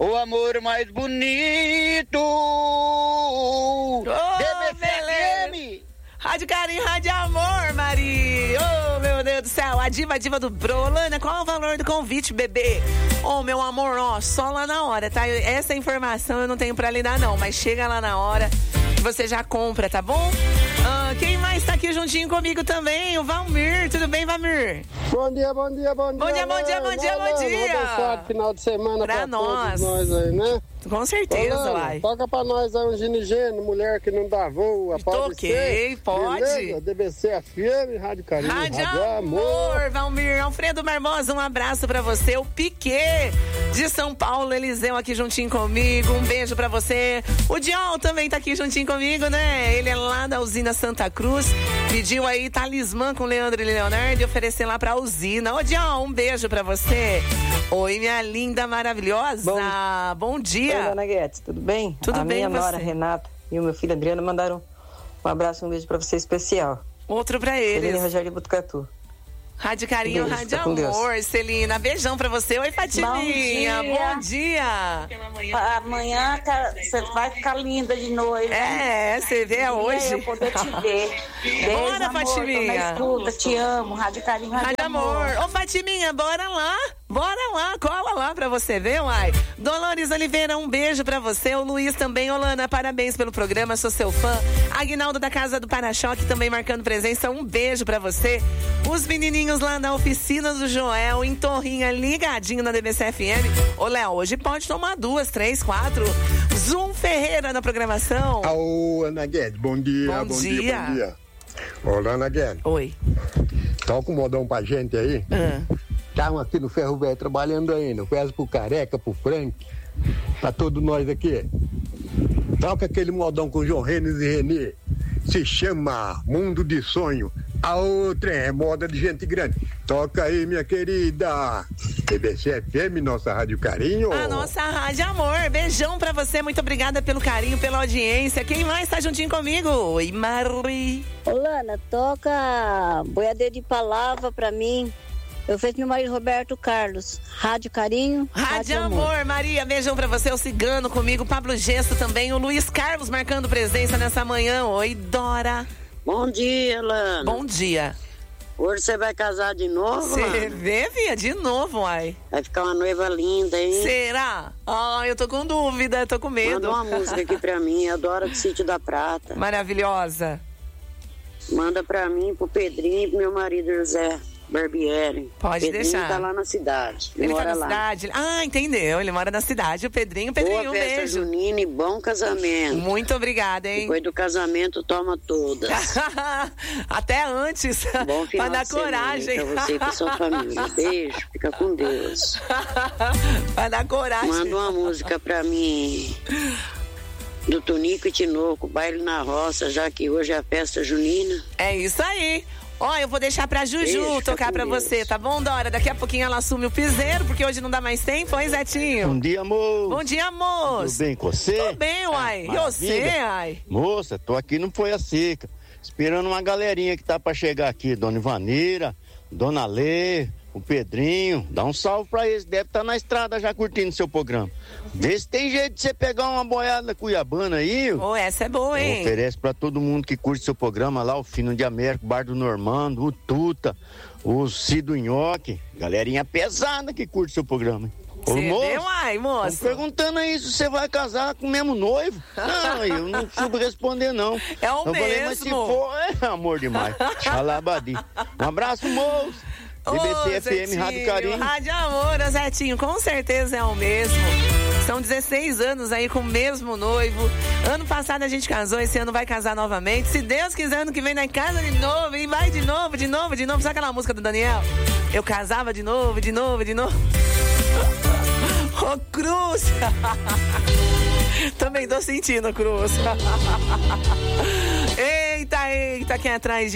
o amor mais bonito. DBCFM. Rádio Carinho, Rádio Amor, Mari. Oh, meu Deus do céu. A diva do Brolana, qual o valor do convite, bebê? Oh, meu amor, ó, só lá na hora, tá? Essa informação eu não tenho pra lhe dar, não. Mas chega lá na hora que você já compra, tá bom? Quem mais tá aqui juntinho comigo também? O Valmir. Tudo bem, Valmir? Bom dia, bom dia, bom dia. Bom dia, bom dia, bom dia, bom dia. Abençoado final de semana pra nós. todos nós aí, né? Com certeza, Olana, uai. Toca pra nós aí um ginigênio, mulher que não dá voo. Toquei, pode. Beleza? DBCFM, Rádio Carinho, Rádio Amor, Valmir. Alfredo Barbosa, um abraço pra você. O Piquet de São Paulo, Eliseu aqui juntinho comigo. Um beijo pra você. O Diol também tá aqui juntinho comigo, né? Ele é lá da usina Santa Cruz. Pediu aí talismã com Leandro e Leonardo e oferecer lá pra usina. Ô, Diol, um beijo pra você. Oi, minha linda, maravilhosa. Bom dia. Oi, Dona Guedes, tudo bem? Tudo bem, a minha nora você? Renata e o meu filho Adriano mandaram um abraço e um beijo pra você especial. Outro pra eles. Celina e Rogério de Botucatu. Rádio Carinho, Beijo, Rádio tá com Deus. Amor, Celina. Beijão pra você. Oi, Fatiminha. Bom dia. Amanhã você vai ficar linda de noite. Você vê hoje. Eu poder te ver. Beijo, Bora, amor, Fatiminha. tô na escuta, te amo. Rádio Carinho, Rádio Amor. Ô, Fatiminha, bora lá. Bora lá, cola lá pra você ver, uai. Dolores Oliveira, um beijo pra você. O Luiz também. Olana, parabéns pelo programa, sou seu fã. Aguinaldo da Casa do Para-Choque também marcando presença, um beijo pra você. Os menininhos lá na oficina do Joel, em Torrinha, ligadinho na DBCFM. Ô, Léo, hoje pode tomar 2, 3, 4. Zoom Ferreira na programação. Ô, Ana Guedes, bom dia, bom dia. Olá, Ana Guedes. Oi. Toca um modão pra gente aí. Estavam aqui no Ferro Velho trabalhando ainda. Peço pro Careca, pro Frank, pra todos nós aqui. Toca aquele modão com João Renes e Renê. Se chama Mundo de Sonho. A outra é moda de gente grande. Toca aí, minha querida. DBCFM, nossa Rádio Carinho. A nossa Rádio Amor. Beijão pra você. Muito obrigada pelo carinho, pela audiência. Quem mais tá juntinho comigo? Oi, Mari. Olana, toca Boiadeiro de Palavra pra mim. Eu fiz meu marido Roberto Carlos. Rádio Carinho, Rádio Amor. Maria, beijão pra você. O Cigano comigo, Pablo Gesto também. O Luiz Carlos marcando presença nessa manhã. Oi, Dora. Bom dia, Lana. Bom dia. Hoje você vai casar de novo, Você vê, Via? De novo, uai. Vai ficar uma noiva linda, hein? Será? Eu tô com dúvida, tô com medo. Manda uma música aqui pra mim, adoro do Sítio da Prata. Maravilhosa. Manda pra mim, pro Pedrinho e pro meu marido José Barbieri. Pode Pedrinho deixar. Tá lá na cidade. Ele mora tá na lá. cidade? Entendeu. Ele mora na cidade. O Pedrinho, Boa um festa beijo. junina e bom casamento. Muito obrigada, hein? Depois do casamento, toma todas. Até antes. Bom final pra dar de semana coragem. pra você e pra sua família. Beijo, fica com Deus. Pra dar coragem. Manda uma música pra mim. Do Tonico e Tinoco, baile na roça, já que hoje é a festa junina. É isso aí. Eu vou deixar pra Juju Beijo, tocar pra você, tá bom, Dora? Daqui a pouquinho ela assume o piseiro, porque hoje não dá mais tempo, hein, Zetinho? Bom dia, moço. Bom dia, moço. Tudo bem com você? Tô bem, uai. E você, ai? Moça, tô aqui no Folha Seca, esperando uma galerinha que tá pra chegar aqui. Dona Ivaneira, Dona Lê, o Pedrinho. Dá um salve pra eles, deve estar na estrada já curtindo seu programa. Vê se tem jeito de você pegar uma boiada cuiabana aí. Essa é boa, hein? Oferece pra todo mundo que curte seu programa lá, o Fino de América, o Bar do Normando, o Tuta, o Cido Nhoque. Galerinha pesada que curte seu programa. Ô, moço, tô perguntando aí se você vai casar com o mesmo noivo. Não, eu não soube responder, não. É o eu mesmo. Falei, mas se for, é amor demais. Xalabadi. Um abraço, moço. DBCFM, Rádio Carinho. Rádio Amor, Zetinho, com certeza é o mesmo. São 16 anos aí com o mesmo noivo. Ano passado a gente casou, esse ano vai casar novamente. Se Deus quiser, ano que vem na casa de novo. E vai de novo. Sabe aquela música do Daniel? Eu casava de novo. Ô, Cruz! Também tô sentindo, Cruz. Eita, quem é atrás